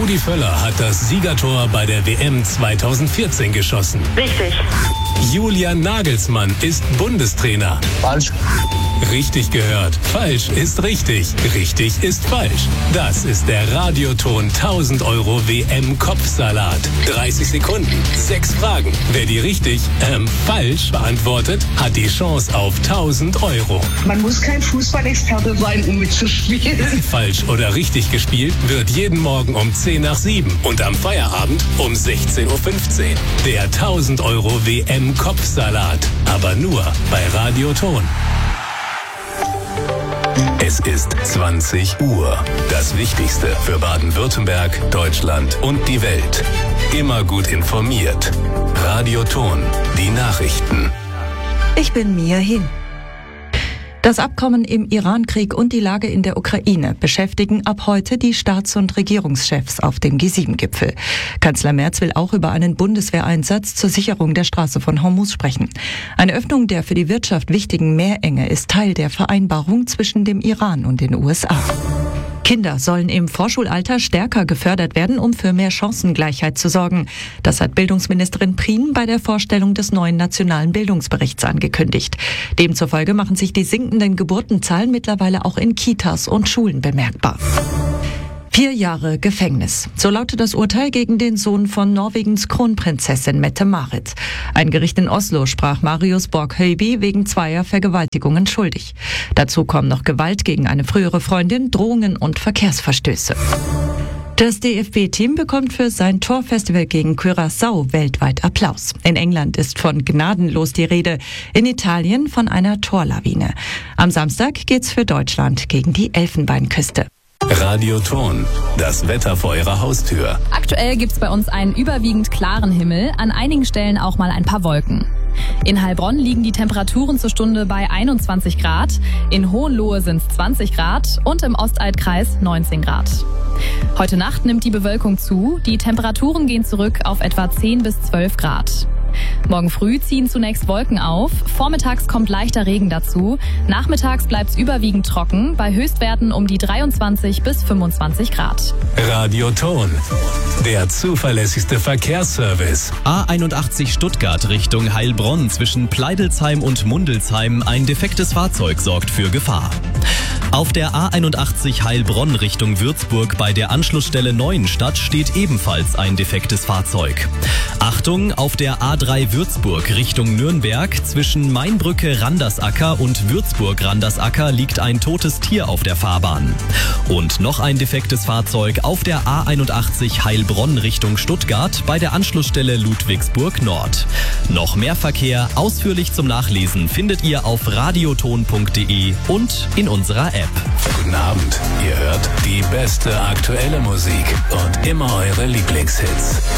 Rudi Völler hat das Siegertor bei der WM 2014 geschossen. Richtig. Julian Nagelsmann ist Bundestrainer. Falsch. Richtig gehört. Falsch ist richtig. Richtig ist falsch. Das ist der Radioton 1000 € WM-Kopfsalat. 30 Sekunden, 6 Fragen. Wer die richtig, falsch beantwortet, hat die Chance auf 1000 €. Man muss kein Fußballexperte sein, um mitzuspielen. Falsch oder richtig gespielt wird jeden Morgen um 10 nach 7 und am Feierabend um 16:15 Uhr. Der 1000 € WM-Kopfsalat. Aber nur bei Radioton. Es ist 20 Uhr. Das Wichtigste für Baden-Württemberg, Deutschland und die Welt. Immer gut informiert. Radioton. Die Nachrichten. Ich bin Mia Hin. Das Abkommen im Iran-Krieg und die Lage in der Ukraine beschäftigen ab heute die Staats- und Regierungschefs auf dem G7-Gipfel. Kanzler Merz will auch über einen Bundeswehreinsatz zur Sicherung der Straße von Hormuz sprechen. Eine Öffnung der für die Wirtschaft wichtigen Meerenge ist Teil der Vereinbarung zwischen dem Iran und den USA. Kinder sollen im Vorschulalter stärker gefördert werden, um für mehr Chancengleichheit zu sorgen. Das hat Bildungsministerin Prien bei der Vorstellung des neuen nationalen Bildungsberichts angekündigt. Demzufolge machen sich die sinkenden Geburtenzahlen mittlerweile auch in Kitas und Schulen bemerkbar. 4 Jahre Gefängnis. So lautet das Urteil gegen den Sohn von Norwegens Kronprinzessin Mette-Marit. Ein Gericht in Oslo sprach Marius Borg-Høiby wegen 2 Vergewaltigungen schuldig. Dazu kommen noch Gewalt gegen eine frühere Freundin, Drohungen und Verkehrsverstöße. Das DFB-Team bekommt für sein Torfestival gegen Curaçao weltweit Applaus. In England ist von gnadenlos die Rede, in Italien von einer Torlawine. Am Samstag geht's für Deutschland gegen die Elfenbeinküste. Radioton. Das Wetter vor Ihrer Haustür. Aktuell gibt's bei uns einen überwiegend klaren Himmel, an einigen Stellen auch mal ein paar Wolken. In Heilbronn liegen die Temperaturen zur Stunde bei 21 Grad, in Hohenlohe sind's 20 Grad und im Ostaltkreis 19 Grad. Heute Nacht nimmt die Bewölkung zu, die Temperaturen gehen zurück auf etwa 10 bis 12 Grad. Morgen früh ziehen zunächst Wolken auf, vormittags kommt leichter Regen dazu, nachmittags bleibt's überwiegend trocken, bei Höchstwerten um die 23 bis 25 Grad. Radioton. Der zuverlässigste Verkehrsservice. A81 Stuttgart Richtung Heilbronn zwischen Pleidelsheim und Mundelsheim. Ein defektes Fahrzeug sorgt für Gefahr. Auf der A81 Heilbronn Richtung Würzburg bei der Anschlussstelle Neuenstadt steht ebenfalls ein defektes Fahrzeug. Achtung, auf der A3 Würzburg Richtung Nürnberg zwischen Mainbrücke-Randersacker und Würzburg-Randersacker liegt ein totes Tier auf der Fahrbahn. Und noch ein defektes Fahrzeug auf der A81 Heilbronn Richtung Stuttgart bei der Anschlussstelle Ludwigsburg Nord. Noch mehr Verkehr ausführlich zum Nachlesen findet ihr auf radioton.de und in unserer App. Guten Abend. Ihr hört die beste aktuelle Musik und immer eure Lieblingshits.